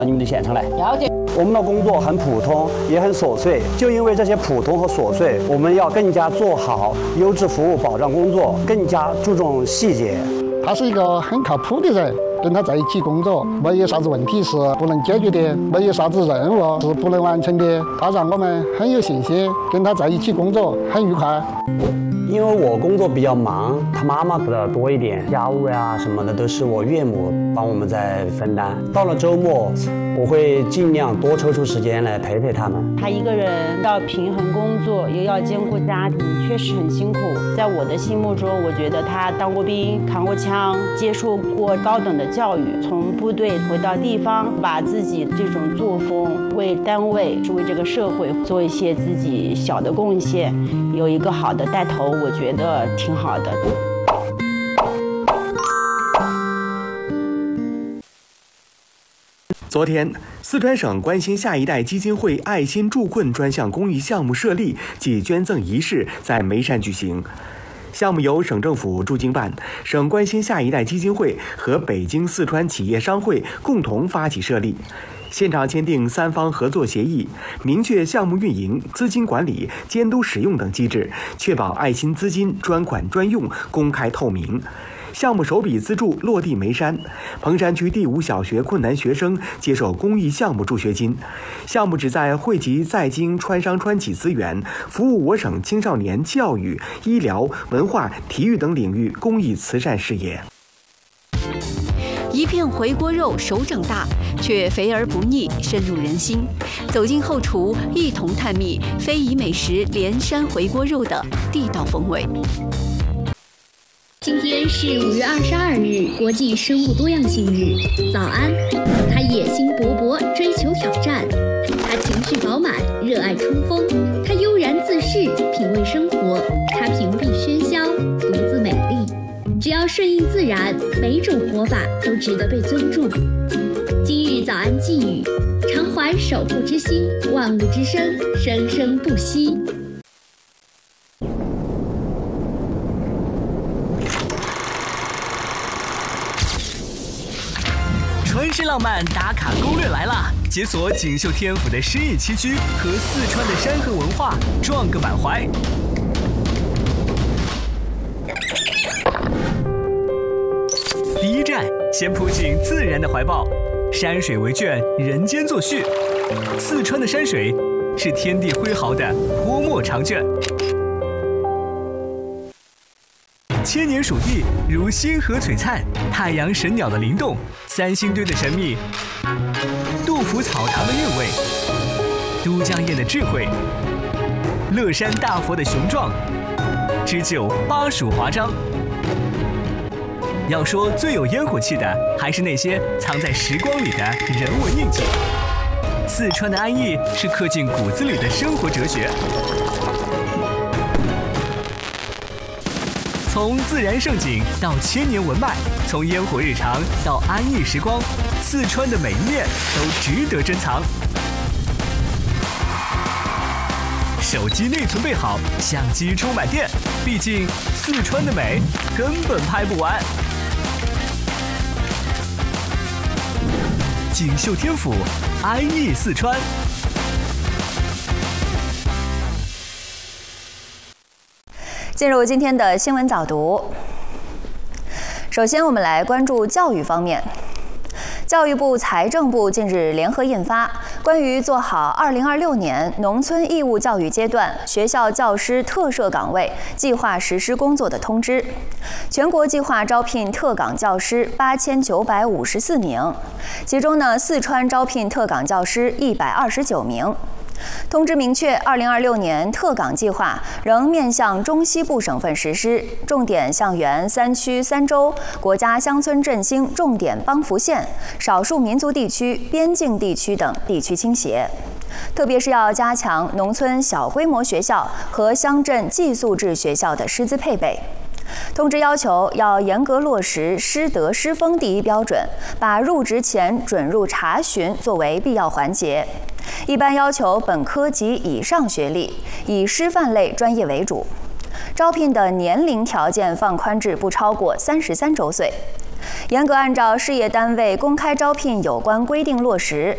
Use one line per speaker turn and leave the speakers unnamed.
你们的县城来。
了解。
我们的工作很普通，也很琐碎，就因为这些普通和琐碎，我们要更加做好优质服务保障工作，更加注重细节。
他是一个很靠谱的人，跟他在一起工作，没有啥子问题是不能解决的，没有啥子任务是不能完成的。他让我们很有信心，跟他在一起工作很愉快。
因为我工作比较忙，他妈妈的多一点，家务呀什么的都是我岳母帮我们在分担。到了周末，我会尽量多抽出时间来陪陪他们。
他一个人要平衡工作，又要兼顾家庭，确实很辛苦。在我的心目中，我觉得他当过兵，扛过枪，接受过高等的教育，从部队回到地方，把自己这种作风为单位、为这个社会做一些自己小的贡献，有一个好的带头，我觉得挺好的。
昨天，四川省关心下一代基金会爱心助困专项公益项目设立暨捐赠仪式在眉山举行。项目由省政府驻京办、省关心下一代基金会和北京四川企业商会共同发起设立。现场签订3方合作协议，明确项目运营、资金管理、监督使用等机制，确保爱心资金专款专用、公开透明。项目首笔资助落地眉山，彭山区第5小学困难学生接受公益项目助学金。项目旨在惠及在京川商川企资源，服务我省青少年教育、医疗、文化、体育等领域公益慈善事业。
一片回锅肉手掌大，却肥而不腻，深入人心。走进后厨，一同探秘非遗美食连山回锅肉的地道风味。
今天是5月22日，国际生物多样性日。早安，他野心勃勃，追求挑战；他情绪饱满，热爱冲锋；他悠然自适，品味生活；他屏蔽喧嚣，独自美丽。只要顺应自然，每种活法都值得被尊重。今日早安寄语：常怀守护之心，万物之声，生生不息。
川式浪漫打卡攻略来啦！解锁锦绣天府的诗意崎岖和四川的山河文化，撞个满怀。第一站，先扑进自然的怀抱，山水为卷，人间作序。四川的山水是天地挥毫的泼墨长卷。千年蜀地如星河璀璨，太阳神鸟的灵动，三星堆的神秘，杜甫草堂的韵味，都江堰的智慧，乐山大佛的雄壮，织就巴蜀华章。要说最有烟火气的，还是那些藏在时光里的人文印记。四川的安逸是刻进骨子里的生活哲学。从自然胜景到千年文脉，从烟火日常到安逸时光，四川的每一面都值得珍藏。手机内存备好，相机充满电，毕竟四川的美根本拍不完。锦绣天府，安逸四川。
进入今天的新闻早读。首先，我们来关注教育方面。教育部、财政部近日联合印发《关于做好2026年农村义务教育阶段学校教师特设岗位计划实施工作的通知》，全国计划招聘特岗教师8954名，其中呢，四川招聘特岗教师129名。通知明确，2026年特岗计划仍面向中西部省份实施，重点向原3区3州、国家乡村振兴重点帮扶县、少数民族地区、边境地区等地区倾斜。特别是要加强农村小规模学校和乡镇寄宿制学校的师资配备。通知要求要严格落实师德师风第一标准，把入职前准入查询作为必要环节。一般要求本科及以上学历，以师范类专业为主。招聘的年龄条件放宽至不超过33周岁。严格按照事业单位公开招聘有关规定落实，